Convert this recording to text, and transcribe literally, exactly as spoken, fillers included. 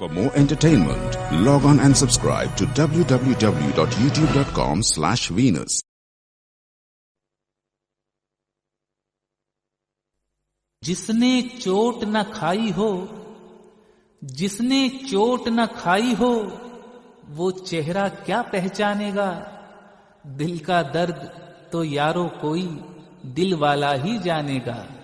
For more entertainment, log on and subscribe to w w w dot youtube dot com slash Venus. जिसने चोट न खाई हो, जिसने चोट न खाई हो, वो चेहरा क्या पहचानेगा। दिल का दर्द तो यारो कोई दिल वाला ही जानेगा।